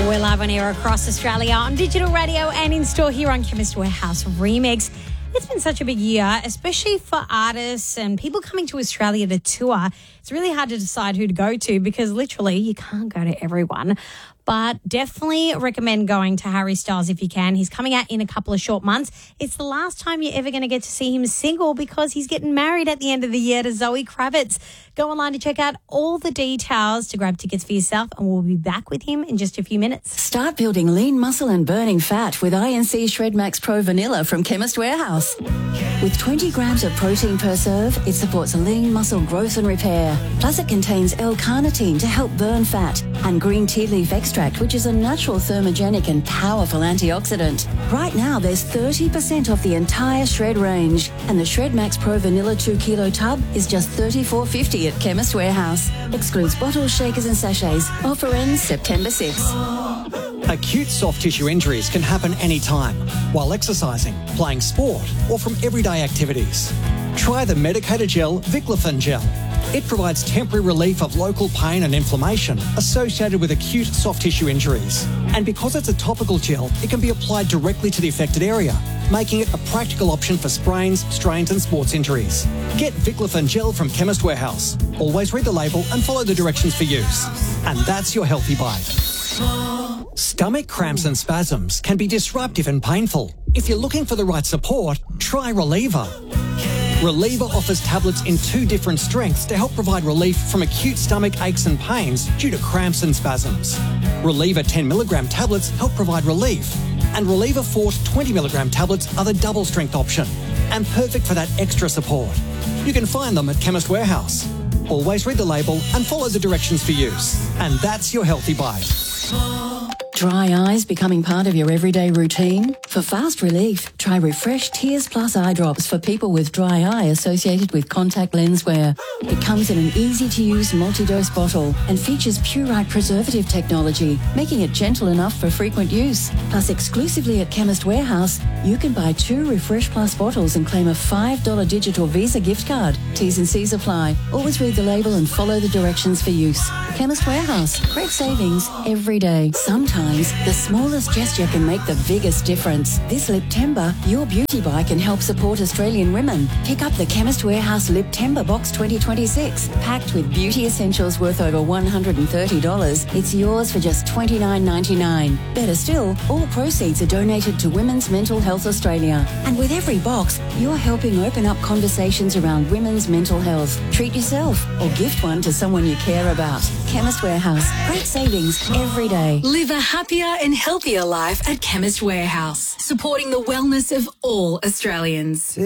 We're live on air across Australia on digital radio and in store here on Chemist Warehouse Remix. It's been such a big year, especially for artists and people coming to Australia to tour. It's really hard to decide who to go to because literally you can't go to everyone. But definitely recommend going to Harry Styles if you can. He's coming out in a couple of short months. It's the last time you're ever going to get to see him single because he's getting married at the end of the year to Zoe Kravitz. Go online to check out all the details to grab tickets for yourself, and we'll be back with him in just a few minutes. Start building lean muscle and burning fat with INC Shred Max Pro Vanilla from Chemist Warehouse. With 20 grams of protein per serve, it supports lean muscle growth and repair. Plus, it contains L-carnitine to help burn fat and green tea leaf extract, which is a natural thermogenic and powerful antioxidant. Right now, there's 30% off the entire Shred range, and the Shred Max Pro Vanilla 2 kilo tub is just $34.50 at Chemist Warehouse. Excludes bottles, shakers and sachets. Offer ends September 6th. Acute soft tissue injuries can happen anytime, while exercising, playing sport, or from everyday activities. Try the medicated gel Viclofin Gel. It provides temporary relief of local pain and inflammation associated with acute soft tissue injuries. And because it's a topical gel, it can be applied directly to the affected area, making it a practical option for sprains, strains and sports injuries. Get Viclofin Gel from Chemist Warehouse. Always read the label and follow the directions for use. And that's your healthy bite. Stomach cramps and spasms can be disruptive and painful. If you're looking for the right support, try Reliever. Reliever offers tablets in 2 different strengths to help provide relief from acute stomach aches and pains due to cramps and spasms. Reliever 10mg tablets help provide relief, and Reliever Fort 20mg tablets are the double strength option and perfect for that extra support. You can find them at Chemist Warehouse. Always read the label and follow the directions for use. And that's your healthy bite. Dry eyes becoming part of your everyday routine? For fast relief, try Refresh Tears Plus eye drops for people with dry eye associated with contact lens wear. It comes in an easy-to-use multi-dose bottle and features Purite preservative technology, making it gentle enough for frequent use. Plus, exclusively at Chemist Warehouse, you can buy 2 Refresh Plus bottles and claim a $5 digital Visa gift card. T's and C's apply. Always read the label and follow the directions for use. Chemist Warehouse. Great savings every day. Sometimes the smallest gesture can make the biggest difference. This Liptember, your beauty buy can help support Australian women. Pick up the Chemist Warehouse Liptember Box 2026, packed with beauty essentials worth over $130. It's yours for just $29.99. Better still, all proceeds are donated to Women's Mental Health Australia. And with every box, you're helping open up conversations around women's mental health. Treat yourself or gift one to someone you care about. Chemist Warehouse. Great savings every day. Live a happier and healthier life at Chemist Warehouse, supporting the wellness of all Australians.